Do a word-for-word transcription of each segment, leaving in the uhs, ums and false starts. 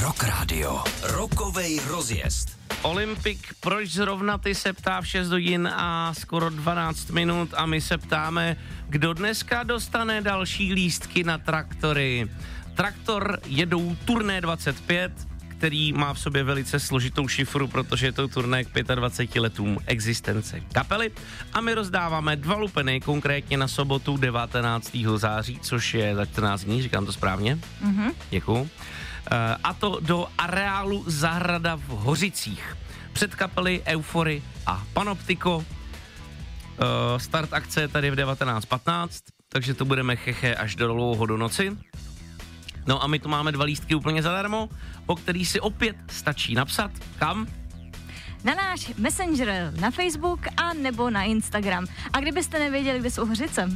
Rock Radio. Rockovej rozjezd. Olympik, proč zrovna ty, se ptá v šest hodin a skoro dvanáct minut a my se ptáme, kdo dneska dostane další lístky na traktory. Traktor jedou Turné dvacet pět, který má v sobě velice složitou šifru, protože je to turné k dvaceti pěti letům existence kapely a my rozdáváme dva lupeny, konkrétně na sobotu devatenáctého září, což je za čtrnáct dní, říkám to správně? Mhm. Děkuju. A to do areálu Zahrada v Hořicích. Před kapely Eufory a Panoptiko. Start akce je tady v devatenáct patnáct, takže to budeme cheche až do dlouho do noci. No a my tu máme dva lístky úplně zadarmo, o který si opět stačí napsat. Kam? Na náš Messenger, na Facebook a nebo na Instagram. A kdybyste nevěděli, kde jsou Hořice,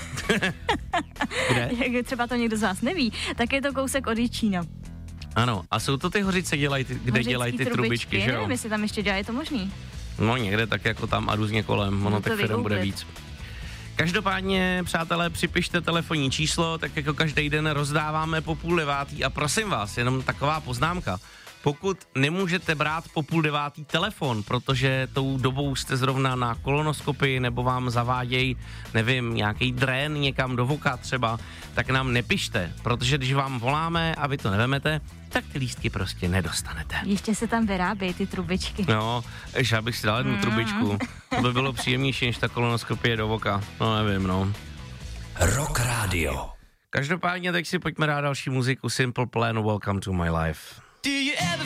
Kde? jak třeba to někdo z vás neví, tak je to kousek od Jičína. Ano, a jsou to ty Hořice, dělají ty, kde Hořický dělají ty trubičky, že jo? Nevím, jestli tam ještě dělají, je to možný. No někde tak jako tam a různě kolem, ono No, tak firm bude víc. Každopádně, přátelé, připište telefonní číslo, tak jako každý den rozdáváme po půl devátý a prosím vás, jenom taková poznámka. Pokud nemůžete brát po půl devátý telefon, protože tou dobou jste zrovna na kolonoskopii nebo vám zavádějí, nevím, nějaký drén někam do voka třeba, tak nám nepište, protože když vám voláme a vy to nevemete, tak ty lístky prostě nedostanete. Ještě se tam vyrábějí ty trubičky. No, ještě já bych si dal jednu Mm. trubičku. To by bylo příjemnější, než ta kolonoskopie do voka. No nevím, no. Rock Radio. Každopádně, tak si pojďme dát další muziku. Simple Plan, Welcome to My Life.